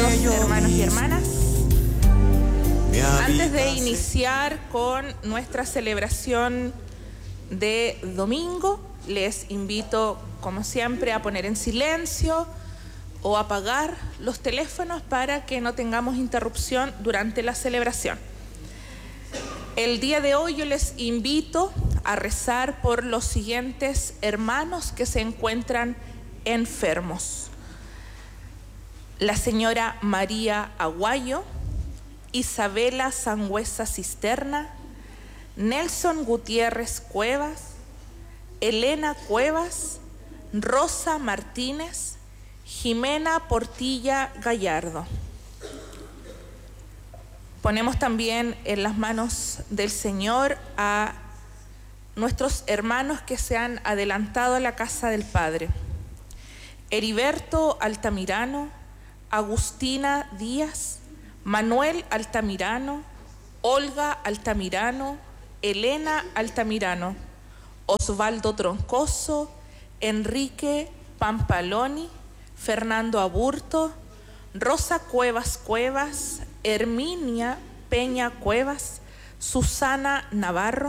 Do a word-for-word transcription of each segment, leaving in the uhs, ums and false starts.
amados hermanos y hermanas, antes de iniciar con nuestra celebración de domingo, les invito, como siempre, a poner en silencio o apagar los teléfonos para que no tengamos interrupción durante la celebración. El día de hoy yo les invito a rezar por los siguientes hermanos que se encuentran enfermos: la señora María Aguayo, Isabela Sangüesa Cisterna, Nelson Gutiérrez Cuevas, Elena Cuevas, Rosa Martínez, Jimena Portilla Gallardo. Ponemos también en las manos del Señor a nuestros hermanos que se han adelantado a la casa del Padre: Heriberto Altamirano, Agustina Díaz, Manuel Altamirano, Olga Altamirano, Elena Altamirano, Osvaldo Troncoso, Enrique Pampaloni, Fernando Aburto, Rosa Cuevas Cuevas, Herminia Peña Cuevas, Susana Navarro,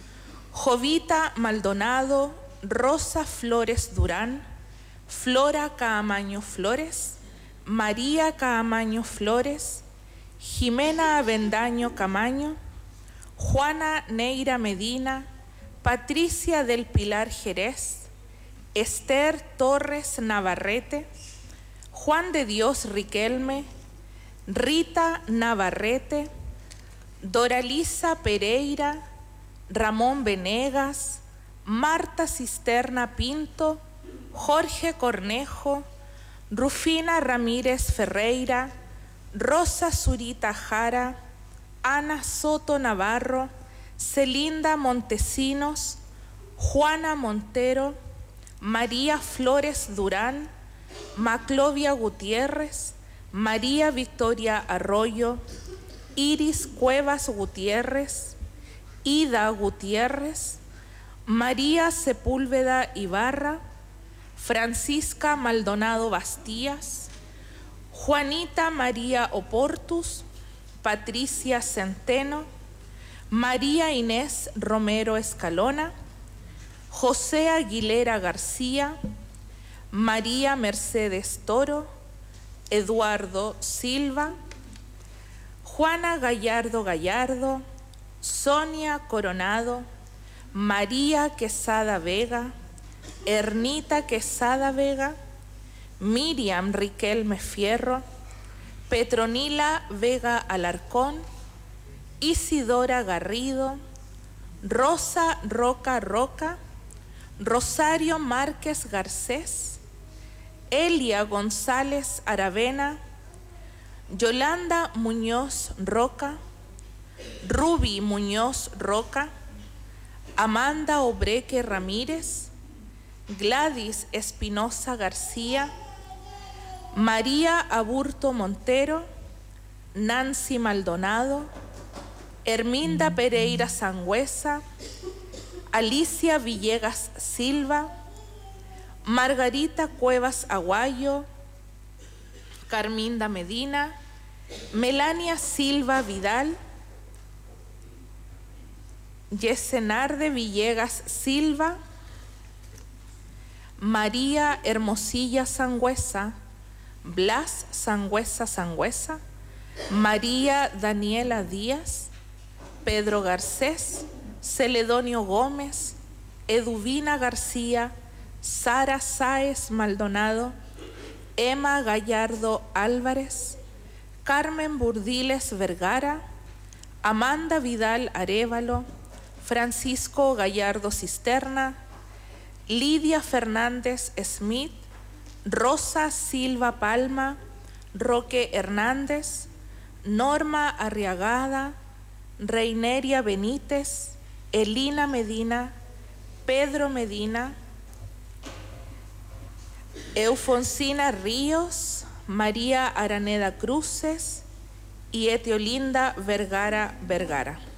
Jovita Maldonado, Rosa Flores Durán, Flora Caamaño Flores, María Caamaño Flores, Jimena Avendaño Camaño, Juana Neira Medina, Patricia del Pilar Jerez, Esther Torres Navarrete, Juan de Dios Riquelme, Rita Navarrete, Doralisa Pereira, Ramón Venegas, Marta Cisterna Pinto, Jorge Cornejo, Rufina Ramírez Ferreira, Rosa Zurita Jara, Ana Soto Navarro, Celinda Montesinos, Juana Montero, María Flores Durán, Maclovia Gutiérrez, María Victoria Arroyo, Iris Cuevas Gutiérrez, Ida Gutiérrez, María Sepúlveda Ibarra, Francisca Maldonado Bastías, Juanita María Oportus, Patricia Centeno, María Inés Romero Escalona, José Aguilera García, María Mercedes Toro, Eduardo Silva, Juana Gallardo Gallardo, Sonia Coronado, María Quesada Vega, Ernita Quesada Vega, Miriam Riquelme Fierro, Petronila Vega Alarcón, Isidora Garrido, Rosa Roca Roca, Rosario Márquez Garcés, Elia González Aravena, Yolanda Muñoz Roca, Ruby Muñoz Roca, Amanda Obreque Ramírez, Gladys Espinosa García, María Aburto Montero, Nancy Maldonado, Herminda Pereira Sangüesa, Alicia Villegas Silva, Margarita Cuevas Aguayo, Carminda Medina, Melania Silva Vidal, Yesenarde Villegas Silva, María Hermosilla Sangüesa, Blas Sangüesa Sangüesa, María Daniela Díaz, Pedro Garcés, Celedonio Gómez, Eduvina García, Sara Sáez Maldonado, Emma Gallardo Álvarez, Carmen Burdiles Vergara, Amanda Vidal Arévalo, Francisco Gallardo Cisterna, Lidia Fernández Smith, Rosa Silva Palma, Roque Hernández, Norma Arriagada, Reineria Benítez, Elina Medina, Pedro Medina, Eufonsina Ríos, María Araneda Cruces y Eteolinda Vergara Vergara.